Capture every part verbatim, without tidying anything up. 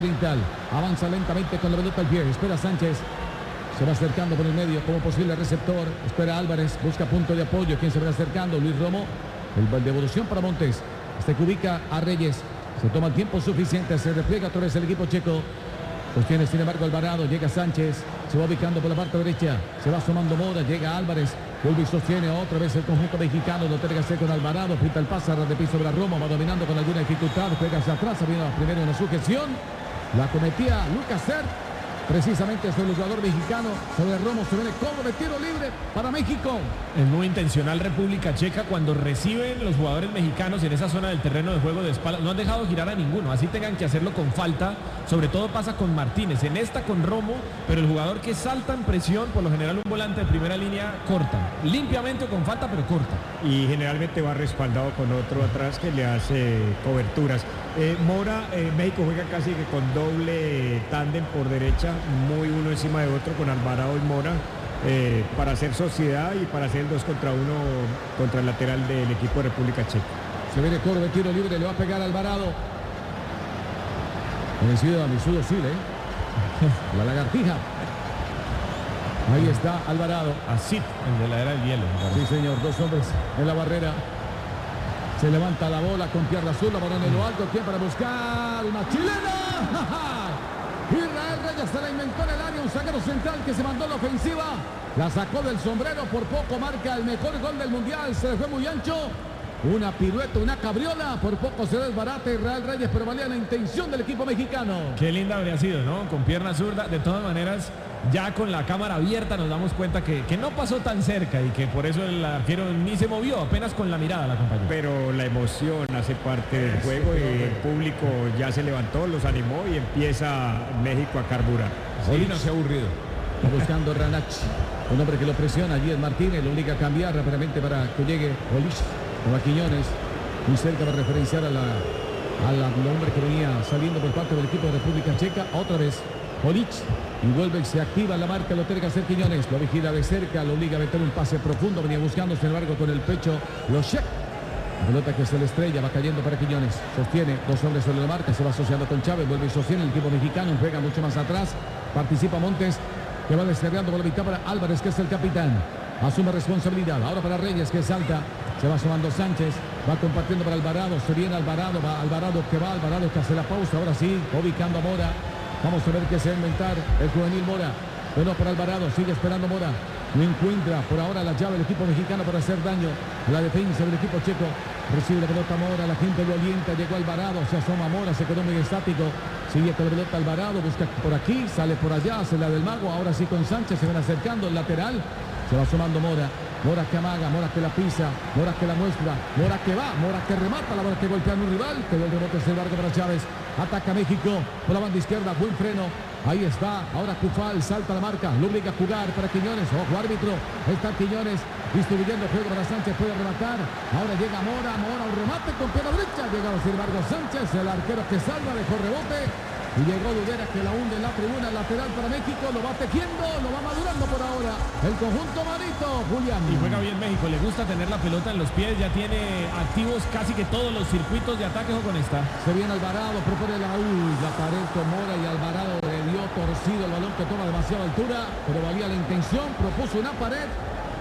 Oriental avanza lentamente con la pelota al pie, espera Sánchez, se va acercando por el medio como posible receptor, espera Álvarez, busca punto de apoyo, quien se va acercando, Luis Romo, el devolución para Montes, este que ubica a Reyes, se toma el tiempo suficiente, se repliega otra vez el equipo checo, sostiene sin embargo Alvarado, llega Sánchez, se va ubicando por la parte derecha, se va asomando Mora, llega Álvarez, vuelve y sostiene otra vez el conjunto mexicano, lo tiene que hacer con Alvarado, pinta el pase de piso de la Roma, va dominando con alguna dificultad, juega hacia atrás, viene primero una sujeción, la cometía Lucas Sert, precisamente sobre el jugador mexicano, sobre Romo, se viene cobro de tiro libre para México. Es muy intencional República Checa cuando reciben los jugadores mexicanos en esa zona del terreno de juego de espalda. No han dejado girar a ninguno, así tengan que hacerlo con falta. Sobre todo pasa con Martínez, en esta con Romo, pero el jugador que salta en presión, por lo general un volante de primera línea, corta. Limpiamente o con falta, pero corta. Y generalmente va respaldado con otro atrás que le hace coberturas. Eh, Mora, eh, México juega casi que con doble tándem por derecha, muy uno encima de otro con Alvarado y Mora, eh, para hacer sociedad y para hacer el dos contra uno contra el lateral del equipo de República Checa. Se viene coro de tiro libre, le va a pegar Alvarado. Vencido a Misudo Sile, ¿eh? La lagartija. Ahí está Alvarado. Así, el de la era del hielo. Sí, señor, dos hombres en la barrera. Se levanta la bola con pierna azul, la balón en lo alto, ¿quién para buscar? Una chilena. Israel Reyes se la inventó en el área, un zaguero central que se mandó a la ofensiva. La sacó del sombrero, por poco marca el mejor gol del mundial, se fue muy ancho. Una pirueta, una cabriola, por poco se desbarata Israel Reyes, pero valía la intención del equipo mexicano. Qué linda habría sido, ¿no? Con pierna zurda, de todas maneras, ya con la cámara abierta nos damos cuenta que, que no pasó tan cerca y que por eso el arquero ni se movió, apenas con la mirada la compañía. Pero la emoción hace parte del juego y el público ya se levantó, los animó y empieza México a carburar. Sí, no se ha aburrido. Está buscando Ranach, un hombre que lo presiona, allí es Martínez, lo obliga a cambiar rápidamente para que llegue Olich. Con Quiñones, muy cerca para referenciar a la, a la, el hombre que venía saliendo por parte del equipo de República Checa. Otra vez Olich, y vuelve y se activa la marca, lo tiene que hacer Quiñones, lo vigila de cerca, lo obliga a meter un pase profundo, venía buscando, sin embargo con el pecho Loshek. La pelota que se le estrella, va cayendo para Quiñones, sostiene, dos hombres sobre la marca, se va asociando con Chávez, vuelve y sostiene el equipo mexicano, juega mucho más atrás, participa Montes, que va descargando por la mitad para Álvarez, que es el capitán. Asume responsabilidad, ahora para Reyes, que salta, se va sumando Sánchez, va compartiendo para Alvarado, se viene Alvarado, va Alvarado que va, Alvarado que hace la pausa, ahora sí, ubicando a Mora, vamos a ver qué se va a inventar el juvenil Mora, bueno para Alvarado, sigue esperando Mora, no encuentra por ahora la llave del equipo mexicano para hacer daño a la defensa del equipo checo, recibe la pelota Mora, la gente lo alienta, llegó Alvarado, se asoma Mora, se quedó muy estático, sigue con la pelota Alvarado, busca por aquí, sale por allá, hace la del mago, ahora sí con Sánchez, se van acercando el lateral, se va sumando Mora, Mora que amaga, Mora que la pisa, Mora que la muestra, Mora que va, Mora que remata, la bola que golpea a un rival, quedó el rebote es largo para Chávez, ataca México por la banda izquierda, buen freno, ahí está, ahora Cufal, salta la marca, lo obliga a jugar para Quiñones, ojo árbitro, está Quiñones, distribuyendo juego para Sánchez, puede rematar, ahora llega Mora, Mora, un remate con pierna derecha, llega sin embargo Sánchez, el arquero que salva, dejó rebote. Y llegó Dudera que la hunde en la tribuna lateral para México, lo va tejiendo, lo va madurando por ahora el conjunto Marito, Julián. Y juega bien México, le gusta tener la pelota en los pies, ya tiene activos casi que todos los circuitos de ataque con esta. Se viene Alvarado, propone la U, la pared con Mora y Alvarado le dio torcido el balón que toma demasiada altura, pero valía la intención, propuso una pared.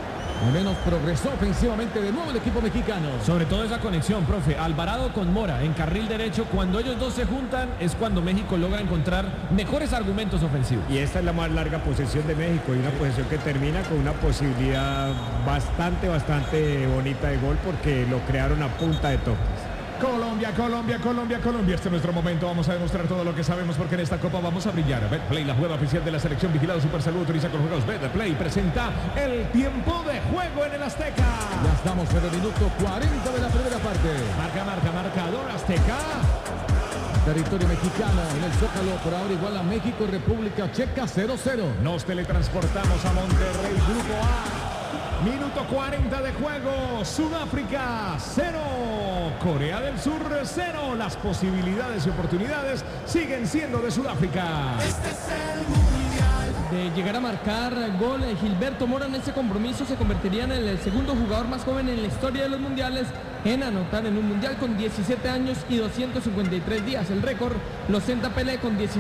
Al menos progresó ofensivamente de nuevo el equipo mexicano. Sobre todo esa conexión, profe. Alvarado con Mora en carril derecho. Cuando ellos dos se juntan es cuando México logra encontrar mejores argumentos ofensivos. Y esta es la más larga posesión de México. Y una posesión que termina con una posibilidad bastante, bastante bonita de gol porque lo crearon a punta de toques. Colombia, Colombia, Colombia, Colombia. Este es nuestro momento. Vamos a demostrar todo lo que sabemos porque en esta Copa vamos a brillar. Betplay, la juega oficial de la selección vigilada Super Salud, autoriza con juegos. Betplay presenta el tiempo de juego en el Azteca. Ya estamos en el minuto cuarenta de la primera parte. Marca, marca, marcador Azteca. Territorio mexicano en el Zócalo, por ahora igual a México, República Checa cero cero. Nos teletransportamos a Monterrey, Grupo A. Minuto cuarenta de juego, Sudáfrica cero, Corea del Sur cero. Las posibilidades y oportunidades siguen siendo de Sudáfrica. Este es el mundial. De llegar a marcar gol, Gilberto Mora en ese compromiso se convertiría en el segundo jugador más joven en la historia de los mundiales en anotar en un mundial con diecisiete años y doscientos cincuenta y tres días. El récord lo ostenta Pelé con diecisiete